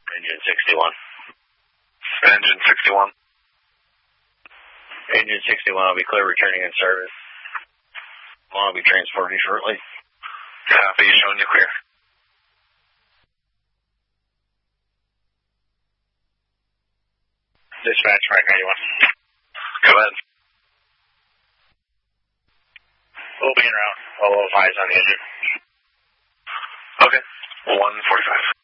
Engine 61. Engine 61. Engine 61 will be clear returning in service. I'll be transporting shortly. Copy, showing you clear. Dispatch, Mike 91. Go ahead. We'll be in route. All eyes on the engine. Okay. 145.